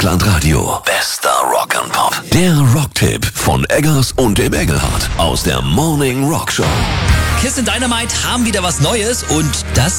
Deutschlandradio. Bester Rock'n'Pop. Der Rocktipp von Eggers und dem Engelhardt aus der Morning Rock Show. Kiss and Dynamite haben wieder was Neues und das